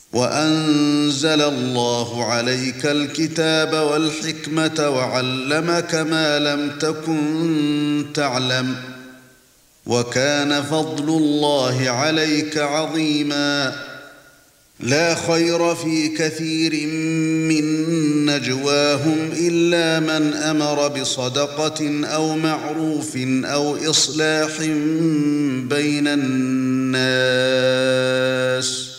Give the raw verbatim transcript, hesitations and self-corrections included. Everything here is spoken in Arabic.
وأنزل الله عليك الكتاب والحكمة وعلمك ما لم تكن تعلم وكان فضل الله عليك عظيما لا خير في كثير من نجواهم إلا من أمر بصدقة أو معروف أو إصلاح بين الناس